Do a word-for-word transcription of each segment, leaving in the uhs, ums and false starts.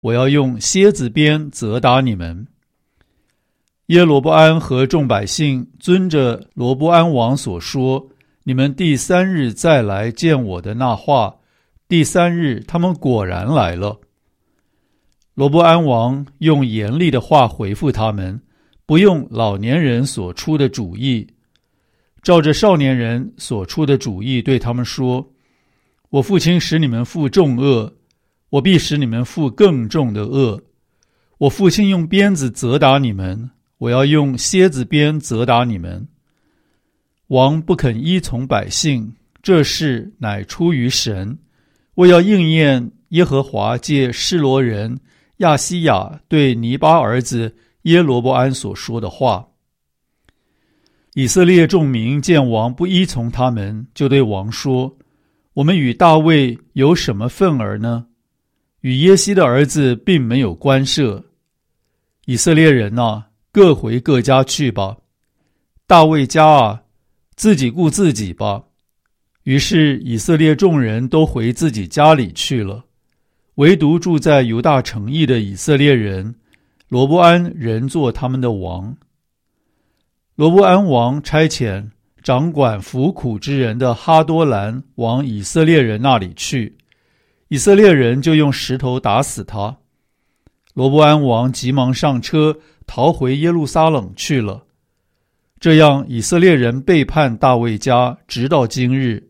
我要用蝎子鞭责打你们。耶罗波安和众百姓遵着罗波安王所说，你们第三日再来见我的那话，第三日他们果然来了。罗波安王用严厉的话回复他们，不用老年人所出的主意，照着少年人所出的主意对他们说，我父亲使你们负重恶，我必使你们负更重的恶。我父亲用鞭子责打你们，我要用蝎子鞭责打你们。王不肯依从百姓，这事乃出于神，为要应验耶和华借示罗人亚西亚对尼巴儿子耶罗波安所说的话。以色列众民见王不依从他们，就对王说，我们与大卫有什么分儿呢？与耶西的儿子并没有关涉。以色列人啊，各回各家去吧。大卫家啊，自己顾自己吧。于是以色列众人都回自己家里去了，唯独住在犹大城邑的以色列人，罗波安仍做他们的王。罗波安王差遣掌管服苦之人的哈多兰往以色列人那里去，以色列人就用石头打死他。罗波安王急忙上车，逃回耶路撒冷去了。这样以色列人背叛大卫家，直到今日。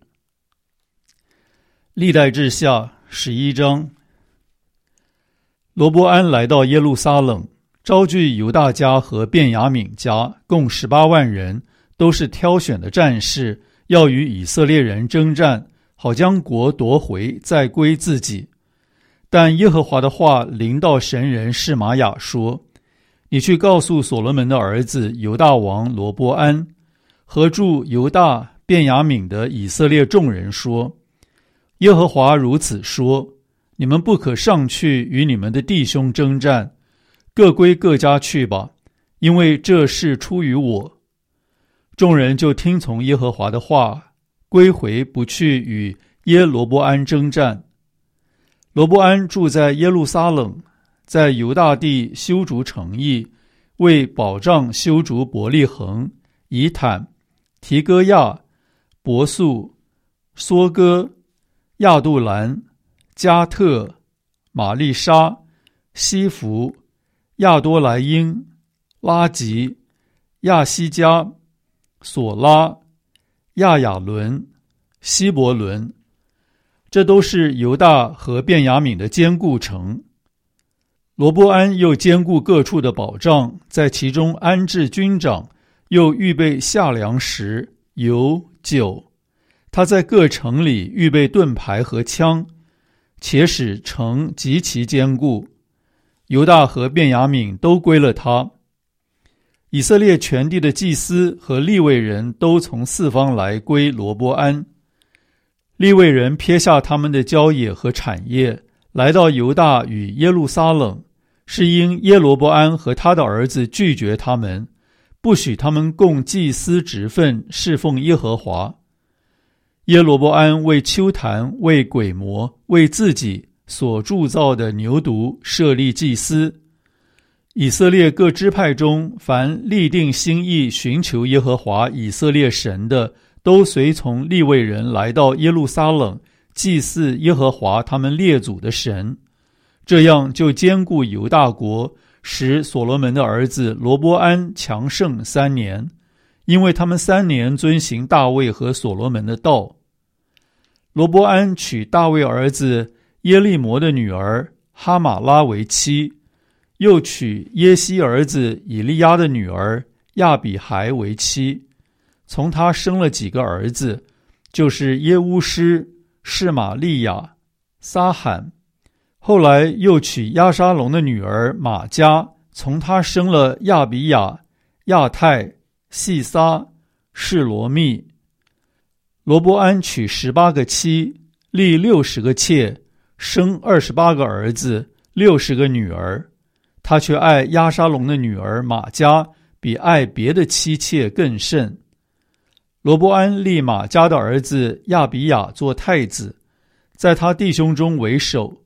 历代志下十一章。罗波安来到耶路撒冷，招聚犹大家和便雅悯家，共十八万人，都是挑选的战士，要与以色列人征战，好将国夺回，再归自己。但耶和华的话临到神人示玛雅说，你去告诉所罗门的儿子犹大王罗波安和住犹大便雅悯的以色列众人说，耶和华如此说，你们不可上去与你们的弟兄征战，各归各家去吧，因为这事出于我。众人就听从耶和华的话，归回不去与耶罗波安征战。罗波安住在耶路撒冷，在犹大地修筑城邑，为保障修筑伯利恒、以坦、提哥亚、伯素、梭哥、亚杜兰、加特、玛丽莎、西弗、亚多莱因、拉吉、亚西加、索拉、亚雅伦、希伯伦，这都是犹大和便雅悯的坚固城。罗波安又兼顾各处的保障，在其中安置军长，又预备下粮食、油、酒。他在各城里预备盾牌和枪，且使城极其坚固。犹大和便雅悯都归了他。以色列全地的祭司和利未人都从四方来归罗波安。利未人撇下他们的郊野和产业，来到犹大与耶路撒冷，是因耶罗波安和他的儿子拒绝他们，不许他们供祭司职分，侍奉耶和华。耶罗波安为丘坛、为鬼魔、为自己所铸造的牛犊设立祭司。以色列各支派中，凡立定心意寻求耶和华以色列神的，都随从利未人来到耶路撒冷，祭祀耶和华他们列祖的神。这样就坚固犹大国，使所罗门的儿子罗波安强盛三年，因为他们三年遵行大卫和所罗门的道。罗波安娶大卫儿子耶利摩的女儿哈马拉为妻，又娶耶西儿子以利亚的女儿亚比孩为妻，从他生了几个儿子，就是耶乌施、示玛利亚、撒罕。后来又娶押沙龙的女儿玛迦，从他生了亚比雅、亚泰、细撒、示罗密。罗波安娶十八个妻，立六十个妾，生二十八个儿子，六十个女儿。他却爱押沙龙的女儿玛迦，比爱别的妻妾更甚。罗波安立玛迦的儿子亚比雅做太子，在他弟兄中为首，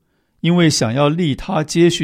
因为想要立他接续